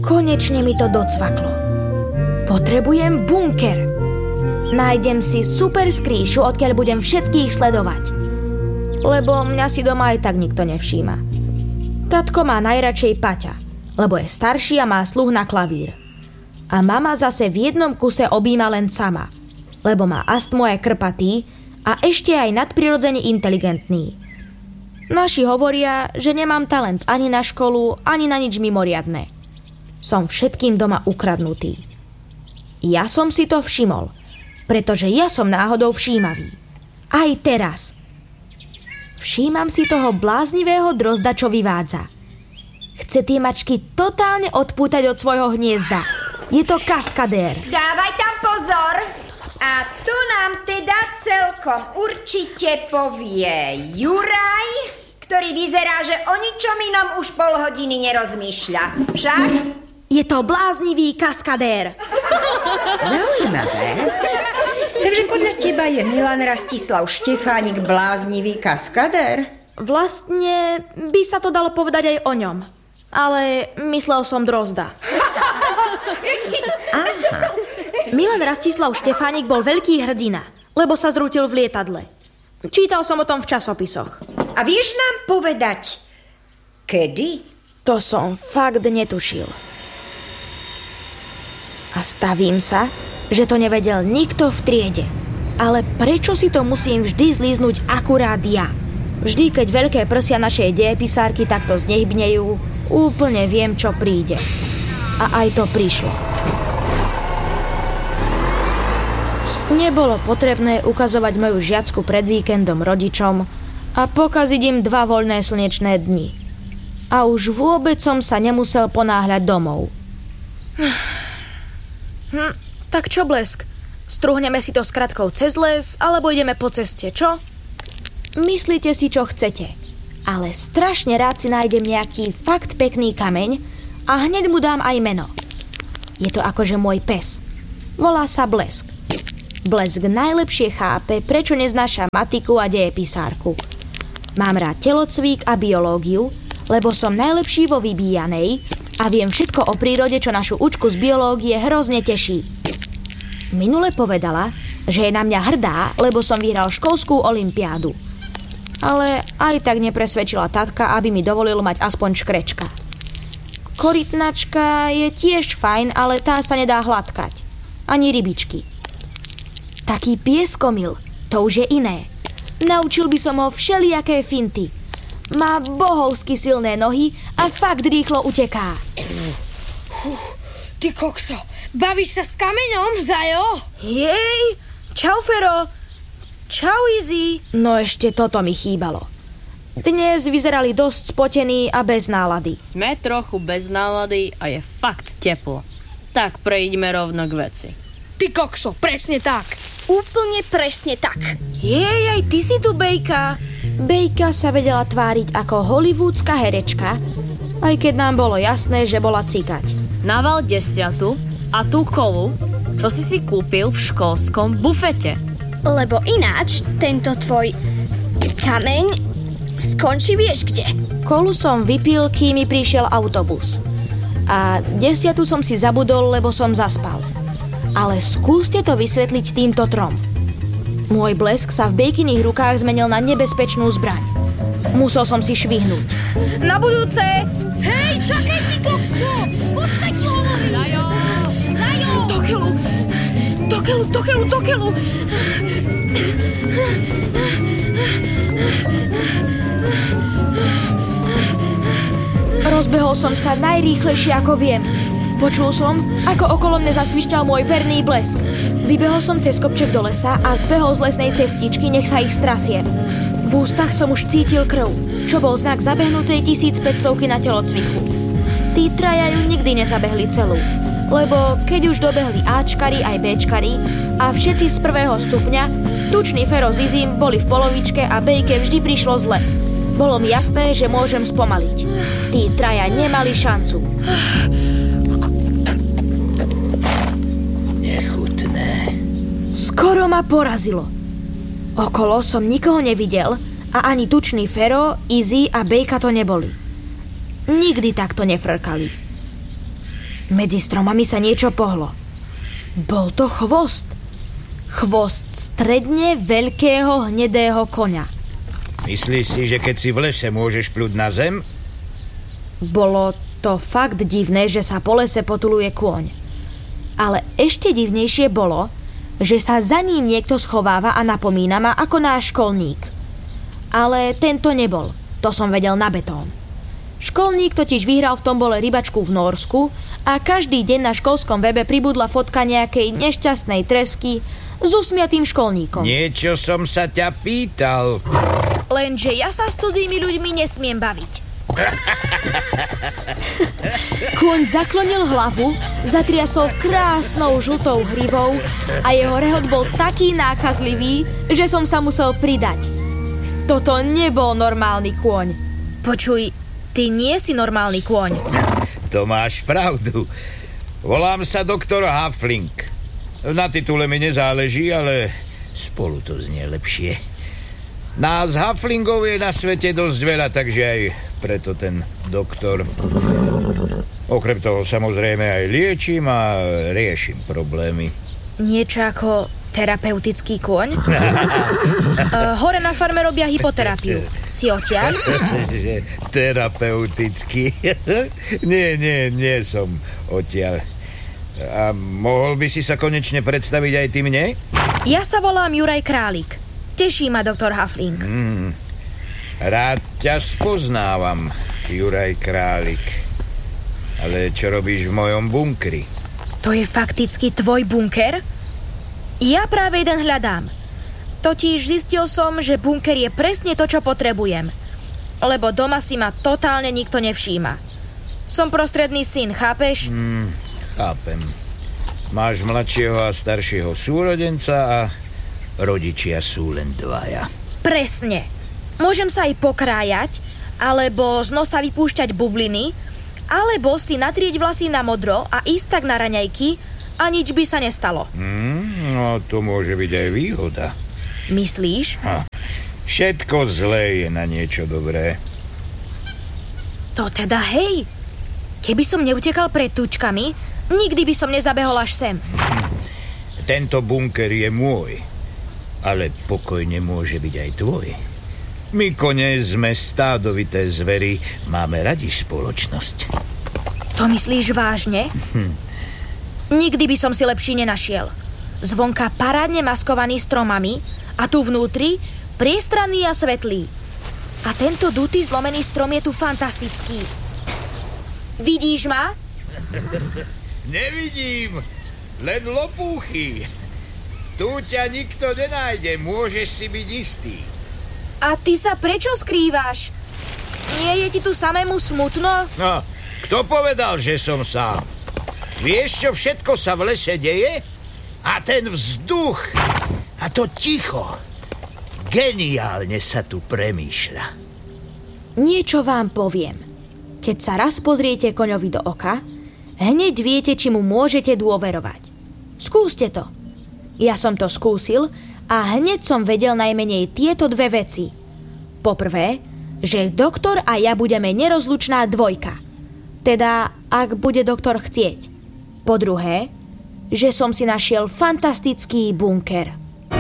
Konečne mi to docvaklo. Potrebujem bunker. Nájdem si super skrýšu, odkiaľ budem všetkých sledovať. Lebo mňa si doma aj tak nikto nevšíma. Tatko má najradšej Paťa, lebo je starší a má sluch na klavír. A mama zase v jednom kuse objíma len sama, lebo má astmu a je krpatý a ešte aj nadprirodzene inteligentný. Naši hovoria, že nemám talent ani na školu, ani na nič mimoriadne. Som všetkým doma ukradnutý. Ja som si to všimol, pretože ja som náhodou všímavý. Aj teraz. Všímam si toho bláznivého drozda, čo vyvádza. Chce tie mačky totálne odpútať od svojho hniezda. Je to kaskadér. Dávaj tam pozor. A tu nám teda celkom určite povie Juraj, ktorý vyzerá, že o ničom inom už pol hodiny nerozmýšľa. Však? Je to bláznivý kaskadér. Zaujímavé. Takže podľa teba je Milan Rastislav Štefánik bláznivý kaskadér? Vlastne by sa to dalo povedať aj o ňom. Ale myslel som drozda. Aha. Milan Rastislav Štefánik bol veľký hrdina, lebo sa zrútil v lietadle. Čítal som o tom v časopisoch. A vieš nám povedať, kedy? To som fakt netušil. A stavím sa, že to nevedel nikto v triede. Ale prečo si to musím vždy zlíznuť akurát ja? Vždy, keď veľké prsia našej dejepisárky takto znehybnejú, úplne viem, čo príde. A aj to prišlo. Nebolo potrebné ukazovať moju žiacku pred víkendom rodičom a pokaziť im 2 voľné slnečné dni. A už vôbec som sa nemusel ponáhľať domov. Tak čo, Blesk? Struhneme si to s kratkou cez les, alebo ideme po ceste, čo? Myslíte si, čo chcete. Ale strašne rád si nájdem nejaký fakt pekný kameň a hneď mu dám aj meno. Je to akože môj pes. Volá sa Blesk. Blesk najlepšie chápe, prečo neznáša matiku a dejepisárku. Mám rád telocvík a biológiu, lebo som najlepší vo vybíjanej a viem všetko o prírode, čo našu učku z biológie hrozne teší. Minule povedala, že je na mňa hrdá, lebo som vyhral školskú olympiádu. Ale aj tak nepresvedčila tatka, aby mi dovolil mať aspoň škrečka. Korytnačka je tiež fajn, ale tá sa nedá hladkať. Ani rybičky. Taký pieskomil, to už je iné. Naučil by som ho všelijaké finty. Má bohovsky silné nohy a fakt rýchlo uteká. Ty kokso, bavíš sa s kameňom, Zajo? Jej, čau Fero. Čau Izzy. No ešte toto mi chýbalo. Dnes vyzerali dosť spotení a bez nálady. Sme trochu bez nálady a je fakt teplo. Tak prejdeme rovno k veci. Ty kokso, presne tak. Úplne presne tak. Jej, aj ty si tu, Bejka. Bejka sa vedela tváriť ako hollywoodská herečka, aj keď nám bolo jasné, že bola cikať. Naval 10 a tú kolu, čo si kúpil v školskom bufete. Lebo ináč tento tvoj kameň skončí vieš kde. Kolu som vypil, kým mi prišiel autobus. A 10 som si zabudol, lebo som zaspal. Ale skúste to vysvetliť týmto 3. Môj Blesk sa v Bejkyných rukách zmenil na nebezpečnú zbraň. Musel som si švihnúť. Na budúce! Hej, čakaj ty kokso! Počkaj ti hovorím! Zajo! Zajo! Do keľu! Rozbehol som sa najrýchlejšie ako viem. Počul som, ako okolo mne zasvišťal môj verný Blesk. Vybehol som cez kopček do lesa a zbehol z lesnej cestičky, nech sa ich strasiem. V ústach som už cítil krv, čo bol znak zabehnutej 1500 na telocviku. Tí traja ju nikdy nezabehli celú, lebo keď už dobehli Ačkari aj Bčkari a všetci z 1. stupňa, tučný Fero s Izim boli v polovičke a Bejke vždy prišlo zle. Bolo mi jasné, že môžem spomaliť. Tí traja nemali šancu. Skoro ma porazilo. Okolo som nikoho nevidel a ani tučný Fero, Izzy a Bejka to neboli. Nikdy takto nefrkali. Medzi stromami sa niečo pohlo. Bol to chvost. Chvost stredne veľkého hnedého koňa. Myslíš si, že keď si v lese, môžeš pľuť na zem? Bolo to fakt divné, že sa po lese potuluje kôň. Ale ešte divnejšie bolo, že sa za ním niekto schováva a napomína ma ako náš školník. Ale tento nebol, to som vedel na betón. Školník totiž vyhral v tombole rybačku v Nórsku a každý deň na školskom webe pribudla fotka nejakej nešťastnej tresky s usmiatým školníkom. Niečo som sa ťa pýtal. Lenže ja sa s cudzými ľuďmi nesmiem baviť. Kôň zaklonil hlavu, zatriasol krásnou žltou hrivou a jeho rehot bol taký nákazlivý, že som sa musel pridať. Toto nebol normálny kôň. Počuj, ty nie si normálny kôň. To máš pravdu. Volám sa doktor Hafling. Na titule mi nezáleží, ale spolu to znie lepšie. Nás Haflingov je na svete dosť veľa, takže aj preto ten doktor. Okrem toho samozrejme aj liečím a riešim problémy. Niečo ako terapeutický kôň? Hore na farme robia hypoterapiu. Si odtiaľ? Terapeutický? Nie som odtiaľ. A mohol by si sa konečne predstaviť aj ty mne? Ja sa volám Juraj Králik. Teší ma doktor Hafling. Rád ťa spoznávam, Juraj Králik. Ale čo robíš v mojom bunkri? To je fakticky tvoj bunker? Ja práve jeden hľadám. Totiž zistil som, že bunker je presne to, čo potrebujem. Lebo doma si ma totálne nikto nevšíma. Som prostredný syn, chápeš? Chápem. Máš mladšieho a staršieho súrodenca a rodičia sú len dvaja. Presne. Môžem sa aj pokrájať, alebo z nosa vypúšťať bubliny, alebo si natrieť vlasy na modro a ísť tak na raňajky a nič by sa nestalo. No, to môže byť aj výhoda. Myslíš? Všetko zlé je na niečo dobré. To teda hej. Keby som neutekal pred tučkami, nikdy by som nezabehol až sem. Tento bunker je môj, ale pokojne môže byť aj tvoj. My kone sme stádovité zvery, máme radi spoločnosť. To myslíš vážne? Nikdy by som si lepší nenašiel. Zvonka parádne maskovaný stromami a tu vnútri priestranný a svetlý. A tento dutý zlomený strom je tu fantastický. Vidíš ma? Nevidím, len lopúchy. Tu ťa nikto nenájde, môžeš si byť istý. A ty sa prečo skrývaš? Nie je ti tu samému smutno? No, kto povedal, že som sám? Vieš, čo všetko sa v lese deje? A ten vzduch, a to ticho. Geniálne sa tu premýšľa. Niečo vám poviem. Keď sa raz pozriete koňovi do oka, hneď viete, či mu môžete dôverovať. Skúste to. Ja som to skúsil a hneď som vedel najmenej tieto dve veci. Poprvé, že doktor a ja budeme nerozlučná dvojka. Teda, ak bude doktor chcieť. Po druhé, že som si našiel fantastický bunker.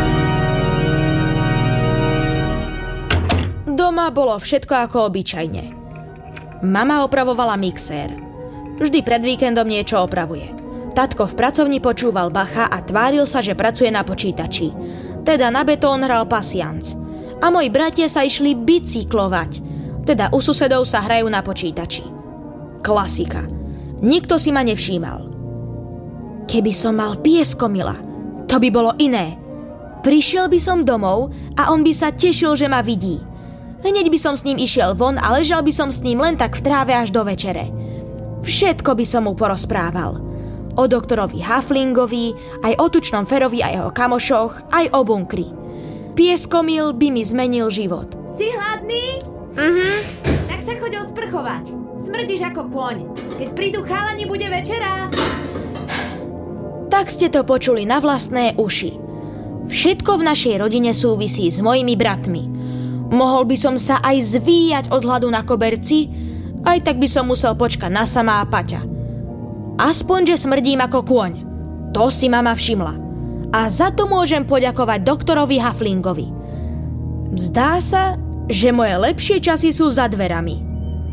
Doma bolo všetko ako obyčajne. Mama opravovala mixér. Vždy pred víkendom niečo opravuje. Tatko v pracovni počúval Bacha a tváril sa, že pracuje na počítači. Teda na betón hral pasianc. A moji bratia sa išli bicyklovať. Teda u susedov sa hrajú na počítači. Klasika. Nikto si ma nevšímal. Keby som mal pieskomila, to by bolo iné. Prišiel by som domov a on by sa tešil, že ma vidí. Hneď by som s ním išiel von a ležal by som s ním len tak v tráve až do večere. Všetko by som mu porozprával. O doktorovi Haflingovi, aj o tučnom Ferovi a jeho kamošoch, aj o bunkri. Pieskomil by mi zmenil život. Si hladný? Tak sa choď osprchovať. Smrdíš ako kôň. Keď prídu chalani, bude večera. Tak ste to počuli na vlastné uši. Všetko v našej rodine súvisí s mojimi bratmi. Mohol by som sa aj zvíjať od hladu na koberci, aj tak by som musel počkať na Sama a Paťa. Aspoň, že smrdím ako kôň. To si mama všimla. A za to môžem poďakovať doktorovi Haflingovi. Zdá sa, že moje lepšie časy sú za dverami.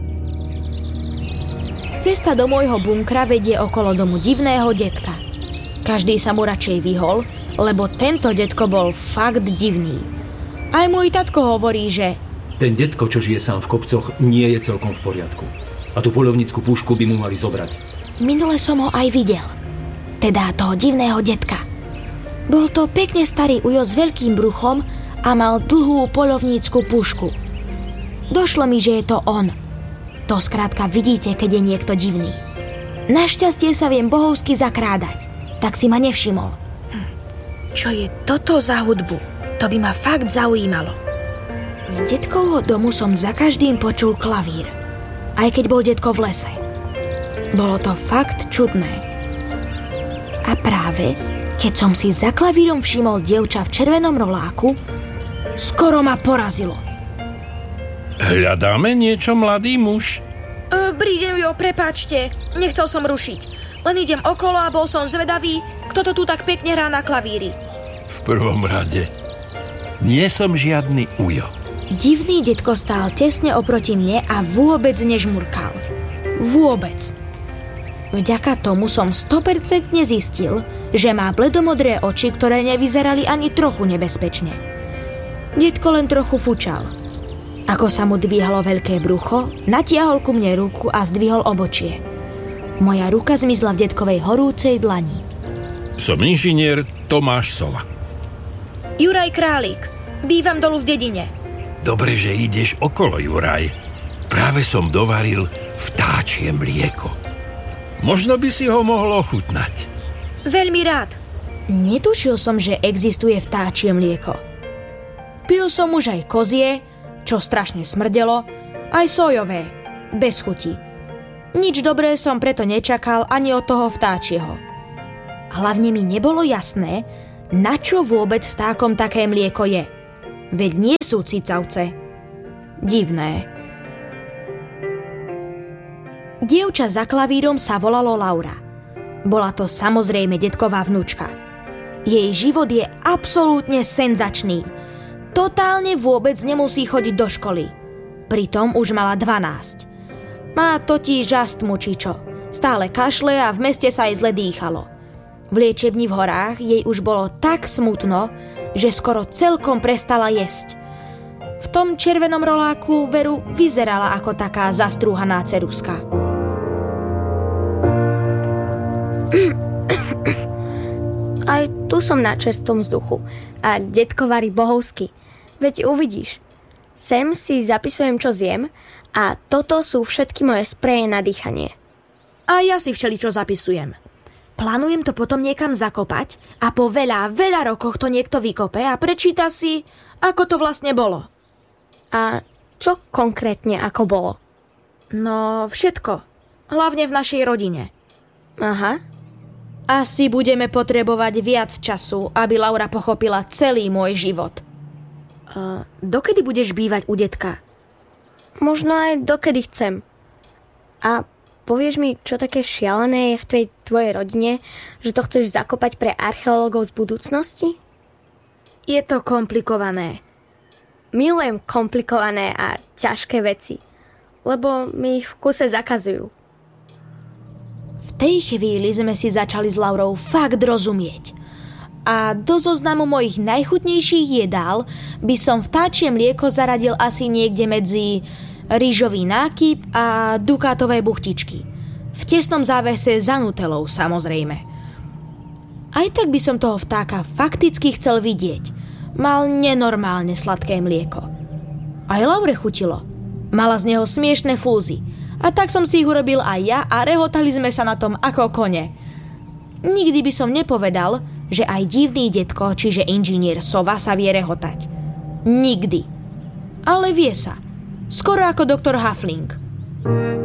Cesta do môjho bunkra vedie okolo domu divného detka. Každý sa mu radšej vyhol, lebo tento detko bol fakt divný. Aj môj tatko hovorí, že ten detko, čo žije sám v kopcoch, nie je celkom v poriadku. A tú poľovnícku pušku by mu mali zobrať. Minule som ho aj videl. Teda toho divného detka. Bol to pekne starý ujo s veľkým bruchom a mal dlhú poľovnícku pušku. Došlo mi, že je to on. To skrátka vidíte, keď je niekto divný. Našťastie sa viem bohovsky zakrádať, tak si ma nevšimol. Čo je toto za hudbu? To by ma fakt zaujímalo. Z detkovho domu som za každým počul klavír. Aj keď bol detko v lese. Bolo to fakt čudné. A práve, keď som si za klavírom všimol dievča v červenom roláku, skoro ma porazilo. Hľadáme niečo, mladý muž? Brídejo, prepáčte, nechcel som rušiť. Len idem okolo a bol som zvedavý, kto to tu tak pekne hrá na klavíri. V prvom rade, nie som žiadny ujo. Divný detko stál tesne oproti mne a vôbec nežmurkal. Vôbec. Vďaka tomu som 100% zistil, že má bledomodré oči, ktoré nevyzerali ani trochu nebezpečne. Detko len trochu fučal. Ako sa mu dvíhalo veľké brucho, natiahol ku mne ruku a zdvihol obočie. Moja ruka zmizla v detkovej horúcej dlani. Som inžinier Tomáš Sova. Juraj Králik, bývam dolu v dedine. Dobre, že ideš okolo, Juraj. Práve som dovaril vtáčie mlieko. Možno by si ho mohol ochutnať. Veľmi rád. Netušil som, že existuje vtáčie mlieko. Pil som už aj kozie, čo strašne smrdelo, aj sojové, bez chuti. Nič dobré som preto nečakal ani od toho vtáčieho. Hlavne mi nebolo jasné, na čo vôbec vtákom také mlieko je. Veď nie sú cicavce. Divné. Dievča za klavírom sa volalo Laura. Bola to samozrejme detková vnúčka. Jej život je absolútne senzačný. Totálne vôbec nemusí chodiť do školy. Pritom už mala 12. Má totiž astmu či čo. Stále kašle a v meste sa jej zle dýchalo. V liečebni v horách jej už bolo tak smutno, že skoro celkom prestala jesť. V tom červenom roláku veru vyzerala ako taká zastrúhaná ceruska. Aj tu som na čerstvom vzduchu a detko varí bohovsky. Veď uvidíš. Sem si zapisujem, čo zjem a toto sú všetky moje spreje na dýchanie. A ja si všeličo zapisujem. Plánujem to potom niekam zakopať a po veľa rokoch to niekto vykope a prečíta si, ako to vlastne bolo. A čo konkrétne ako bolo? No, všetko. Hlavne v našej rodine. Aha. Asi budeme potrebovať viac času, aby Laura pochopila celý môj život. Dokedy budeš bývať u detka? Možno aj dokedy chcem. A povieš mi, čo také šialené je v tvojej rodine, že to chceš zakopať pre archeológov z budúcnosti? Je to komplikované. Milujem komplikované a ťažké veci, lebo mi ich v kuse zakazujú. V tej chvíli sme si začali s Laurou fakt rozumieť. A do zoznamu mojich najchutnejších jedál by som vtáčie mlieko zaradil asi niekde medzi rýžový nákyp a dukátové buchtičky. V tesnom závese za nutelou, samozrejme. Aj tak by som toho vtáka fakticky chcel vidieť. Mal nenormálne sladké mlieko. Aj Laure chutilo. Mala z neho smiešné fúzy. A tak som si ich urobil aj ja a rehotali sme sa na tom ako kone. Nikdy by som nepovedal, že aj divný detko, čiže inžinier Sova sa vie rehotať. Nikdy. Ale vie sa. Skoro ako doktor Hafling.